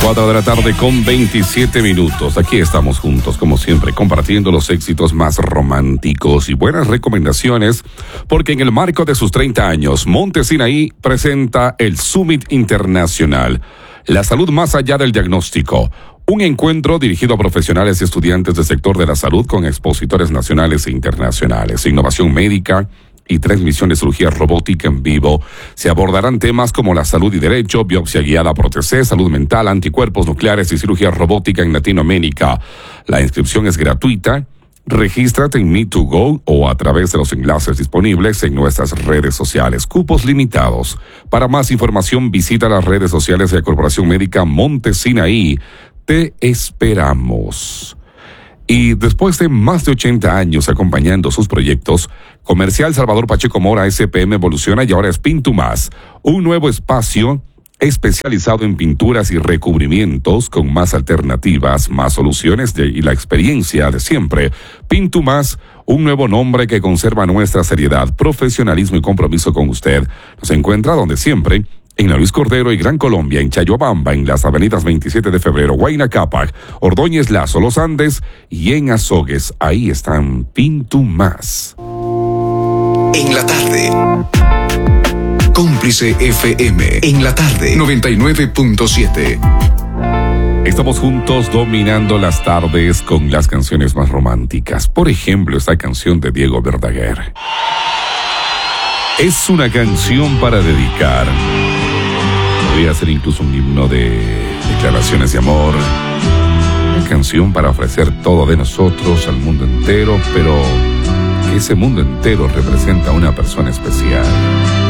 4 de la tarde con 27 minutos. Aquí estamos juntos, como siempre, compartiendo los éxitos más románticos y buenas recomendaciones, porque en el marco de sus 30 años, Monte Sinaí presenta el Summit Internacional, la salud más allá del diagnóstico. Un encuentro dirigido a profesionales y estudiantes del sector de la salud con expositores nacionales e internacionales, innovación médica y transmisión de cirugía robótica en vivo. Se abordarán temas como la salud y derecho, biopsia guiada por OTC, salud mental, anticuerpos nucleares y cirugía robótica en Latinoamérica. La inscripción es gratuita. Regístrate en Me2Go o a través de los enlaces disponibles en nuestras redes sociales. Cupos limitados. Para más información, visita las redes sociales de la Corporación Médica Monte Sinaí. Te esperamos. Y después de más de 80 años acompañando sus proyectos, Comercial Salvador Pacheco Mora SPM evoluciona y ahora es Pintumás, un nuevo espacio especializado en pinturas y recubrimientos con más alternativas, más soluciones y la experiencia de siempre. Pintumás, un nuevo nombre que conserva nuestra seriedad, profesionalismo y compromiso con usted. Nos encuentra donde siempre, en la Luis Cordero y Gran Colombia, en Chayobamba, en las avenidas 27 de febrero, Huayna Cápac, Ordóñez Lazo, Los Andes y en Azogues. Ahí están Pintumás. En la tarde. Cómplice FM. En la tarde. 99.7. Estamos juntos dominando las tardes con las canciones más románticas. Por ejemplo, esta canción de Diego Verdaguer. Es una canción para dedicar. Podría ser incluso un himno de declaraciones de amor. Una canción para ofrecer todo de nosotros al mundo entero, pero que ese mundo entero representa a una persona especial.